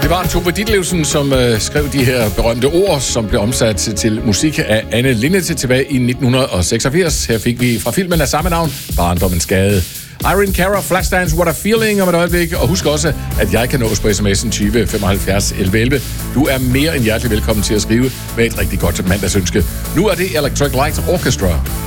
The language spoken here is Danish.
Det var Tove Ditlevsen, som skrev de her berømte ord, som blev omsat til musik af Anne Linnet tilbage i 1986. Her fik vi fra filmen af samme navn, Barndommens Gade. Irene Cara, Flashdance, What a Feeling om et øjeblik. Og husk også, at jeg kan nås på sms'en 20 75 11 11. Du er mere end hjertelig velkommen til at skrive med et rigtig godt mandagsønske. Nu er det Electric Light Orchestra.